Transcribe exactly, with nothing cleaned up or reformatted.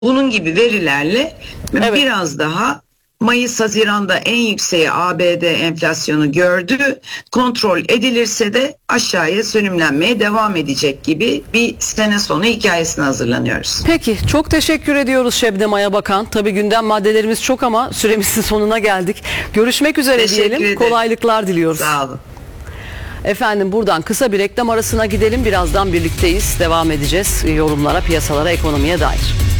Bunun gibi verilerle Evet. biraz daha Mayıs-Haziran'da en yükseği A B D enflasyonu gördü. Kontrol edilirse de aşağıya sönümlenmeye devam edecek gibi bir sene sonu hikayesine hazırlanıyoruz. Peki, çok teşekkür ediyoruz Şebnem Ayabakan. Tabii gündem maddelerimiz çok ama süremizin sonuna geldik. Görüşmek üzere Teşekkür diyelim. ederim. Kolaylıklar diliyoruz. Sağ olun. Efendim, buradan kısa bir reklam arasına gidelim. Birazdan birlikteyiz. Devam edeceğiz yorumlara, piyasalara, ekonomiye dair.